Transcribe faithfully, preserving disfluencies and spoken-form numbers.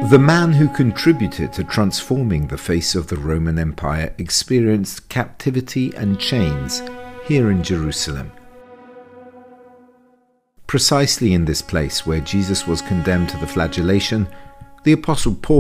The man who contributed to transforming the face of the Roman Empire experienced captivity and chains here in Jerusalem. Precisely in this place where Jesus was condemned to the flagellation, the Apostle Paul